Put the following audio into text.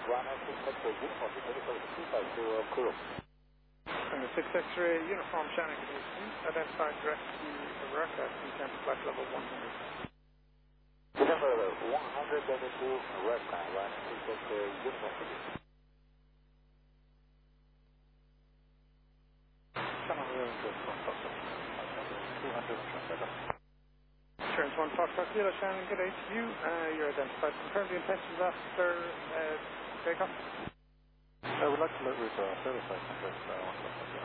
And the 6 X-ray uniform Shannon, can you identify direct to the aircraft in terms of flight level 100? Number 100 level 2 aircraft, 6 X-ray uniform. Channel 200 Insurance 1 Foxtrot Kilo Shannon, good day to you. You're identified confirmed the intentions after takeoff. I would like to let route service license.